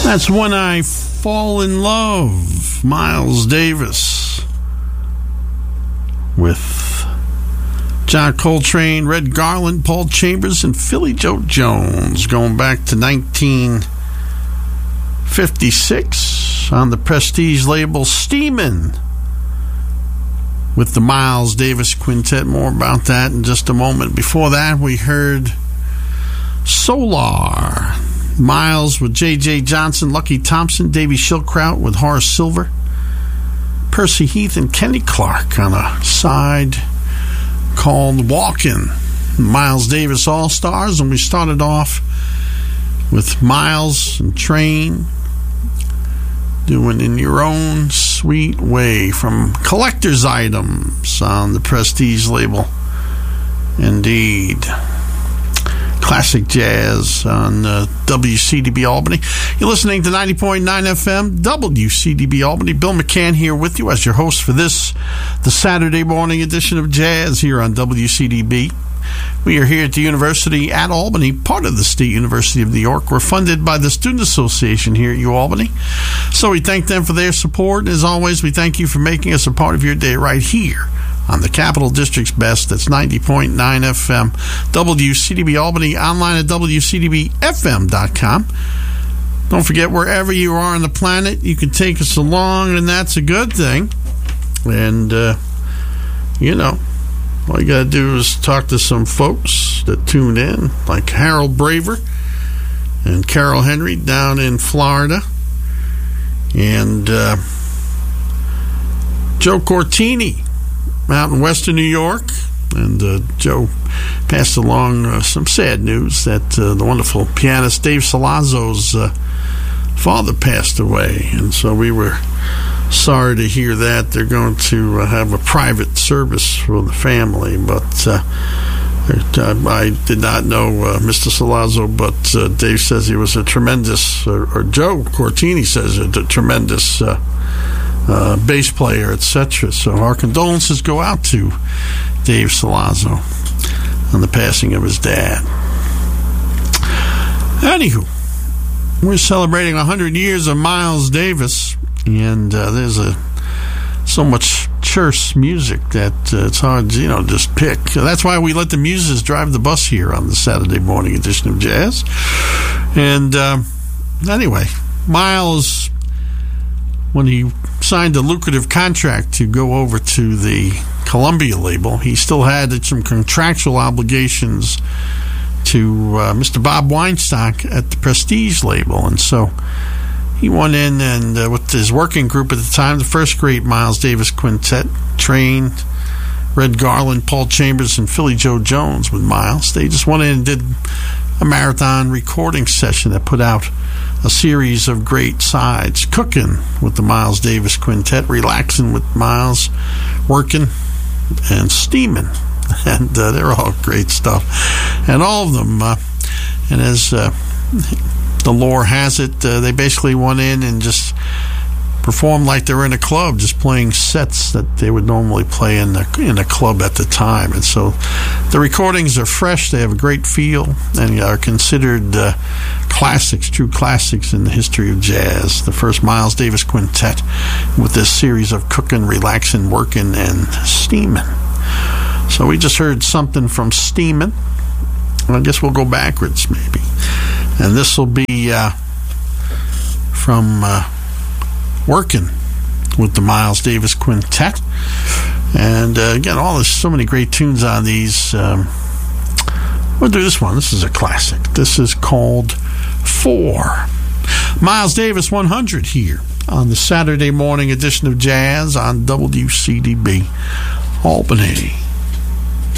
That's When I Fall in Love, Miles Davis, with John Coltrane, Red Garland, Paul Chambers, and Philly Joe Jones, going back to 1956 on the Prestige label Steamin', with the Miles Davis Quintet. More about that in just a moment. Before that, we heard Solar, Miles with J.J. Johnson, Lucky Thompson, Davy Shilkraut with Horace Silver, Percy Heath, and Kenny Clark on a side called Walkin', Miles Davis All-Stars. And we started off with Miles and Train doing In Your Own Sweet Way from Collector's Items on the Prestige label. Indeed. Classic jazz on WCDB Albany. You're listening to 90.9 FM, WCDB Albany. Bill McCann here with you as your host for this, the Saturday morning edition of Jazz here on WCDB. We are here at the University at Albany, part of the State University of New York. We're funded by the Student Association here at UAlbany. So we thank them for their support. And as always, we thank you for making us a part of your day right here on the Capital District's best. That's 90.9 FM, WCDB Albany, online at WCDBFM.com. Don't forget, wherever you are on the planet, you can take us along, and that's a good thing. And, all you got to do is talk to some folks that tune in, like Harold Braver and Carol Henry down in Florida, and Joe Cortini out in western New York. And Joe passed along some sad news that the wonderful pianist Dave Salazzo's father passed away. And so we were sorry to hear that. They're going to have a private service for the family, but I did not know Mr. Salazzo, but Dave says he was a tremendous, or Joe Cortini says a tremendous bass player, etc. So our condolences go out to Dave Salazzo on the passing of his dad. Anywho, we're celebrating 100 years of Miles Davis, and there's so much terse music that it's hard to, just pick. That's why we let the muses drive the bus here on the Saturday morning edition of Jazz. And anyway, Miles, when he signed a lucrative contract to go over to the Columbia label, he still had some contractual obligations to Mr. Bob Weinstock at the Prestige label. And so he went in and with his working group at the time, the first great Miles Davis Quintet, Train, Red Garland, Paul Chambers, and Philly Joe Jones with Miles. They just went in and did a marathon recording session that put out a series of great sides: Cookin' with the Miles Davis Quintet, Relaxin' with Miles, Workin', and Steamin'. And they're all great stuff. And all of them, and as the lore has it, they basically went in and just performed like they were in a club, just playing sets that they would normally play in a club at the time. And so the recordings are fresh, they have a great feel, and are considered classics, true classics in the history of jazz. The first Miles Davis Quintet with this series of Cookin', Relaxin', Workin', and Steamin'. So we just heard something from Steamin'. I guess we'll go backwards maybe. And this will be from Workin' with the Miles Davis Quintet. And again, there's so many great tunes on these. We'll do this one. This is a classic. This is called 4. Miles Davis 100 here on the Saturday morning edition of Jazz on WCDB Albany.